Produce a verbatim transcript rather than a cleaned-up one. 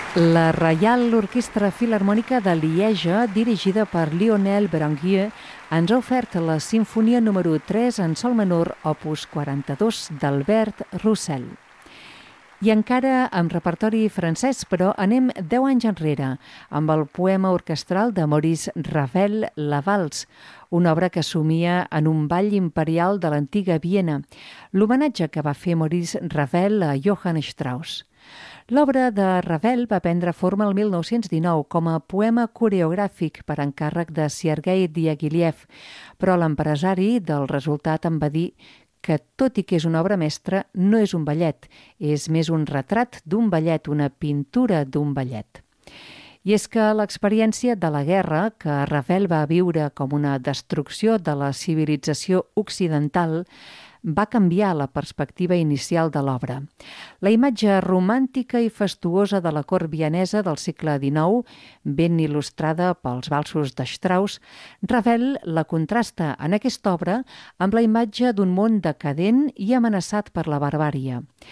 La Reial Orquestra Filharmònica de Lieja, dirigida per Lionel Berenguer, ens ha ofert la Simfonia número tres en sol menor, opus quaranta-dos, d'Albert Roussel. I encara amb repertori francès, però anem deu anys enrere, amb el poema orquestral de Maurice Ravel, La Valse, una obra que somia en un ball imperial de l'antiga Viena, l'homenatge que va fer Maurice Ravel a Johann Strauss. L'obra de Ravel va prendre forma el mil nou-cents dinou com a poema coreogràfic per encàrrec de Sergei Diaghilev, però l'empresari del resultat em va dir que, tot i que és una obra mestra, no és un ballet, és més un retrat d'un ballet, una pintura d'un ballet. I és que l'experiència de la guerra, que Ravel va viure com una destrucció de la civilització occidental, va canviar la perspectiva inicial de l'obra. La imatge romàntica i fastuosa de la cort vienesa del segle dinou, ben il·lustrada pels valsos de Strauss, Ravel la contrasta en aquesta obra amb la imatge d'un món decadent i amenaçat per la barbàrie.